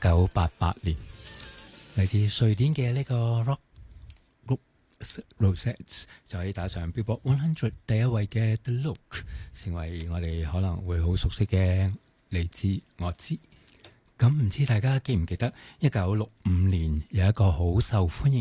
1988年，嚟自瑞典嘅呢個 rock group Rosettes 就可以打上 Billboard 100第一位嘅 The Look， 成為我哋可能會好熟悉嘅嚟自我知。咁唔知大家記唔記得1965年有一個好受歡迎